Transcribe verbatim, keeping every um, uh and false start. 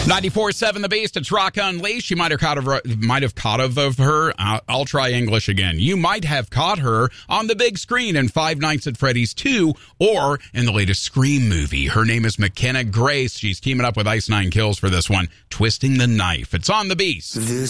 ninety-four point seven The Beast, it's Rock Unleashed. You might have caught of, might have caught of, of her. I'll, I'll try English again. You might have caught her on the big screen in Five Nights at Freddy's two or in the latest Scream movie. Her name is McKenna Grace. She's teaming up with Ice Nine Kills for this one, Twisting the Knife. It's on The Beast.